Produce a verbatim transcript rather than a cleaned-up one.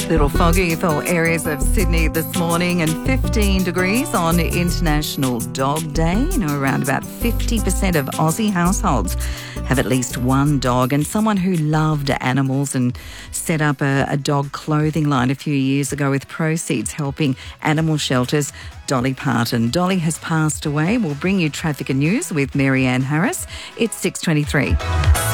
Little foggy for areas of Sydney this morning and fifteen degrees on International Dog Day. You know, around about fifty percent of Aussie households have at least one dog, and someone who loved animals and set up a, a dog clothing line a few years ago with proceeds helping animal shelters, Dolly Parton. Dolly has passed away. We'll bring you traffic and news with Mary Ann Harris. It's six twenty-three.